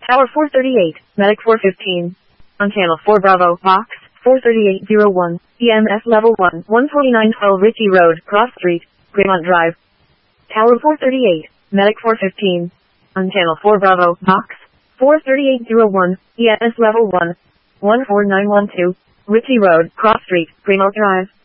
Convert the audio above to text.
Tower 438, Medic 415. On channel 4 Bravo, box 43801, EMS level 1, 14912 Ritchie Road, Cross Street, Greenmont Drive. Tower 438, Medic 415. On channel 4 Bravo, box 43801, EMS level 1, 14912, Ritchie Road, Cross Street, Greenmont Drive.